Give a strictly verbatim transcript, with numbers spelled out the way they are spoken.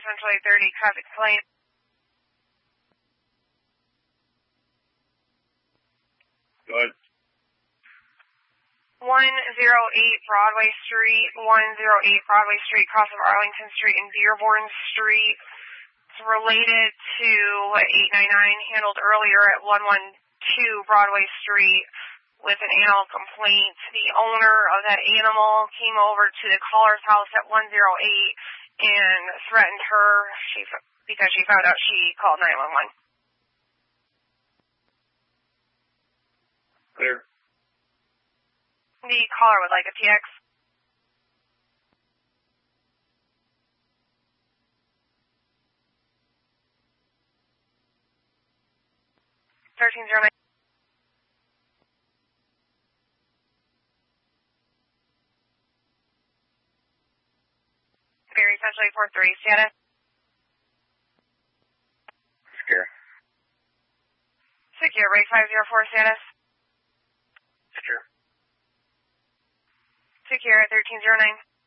Central eight thirty, traffic complaint. Go ahead. one oh eight Broadway Street, one oh eight Broadway Street, cross of Arlington Street and Dearborn Street. It's related to eight nine nine handled earlier at one twelve Broadway Street with an animal complaint. The owner of that animal came over to the caller's house at one oh eight and threatened her she, because she found out she called nine one one. Clear. The caller would like a T X. thirteen oh nine. Barry Central eight four three, status. Secure. Secure, rate five oh four, status. Secure. Secure at thirteen oh nine.